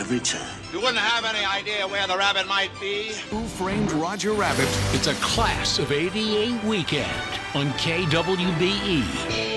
every turn. You wouldn't have any idea where the rabbit might be? Who Framed Roger Rabbit? It's a class of '88 weekend on KWBE.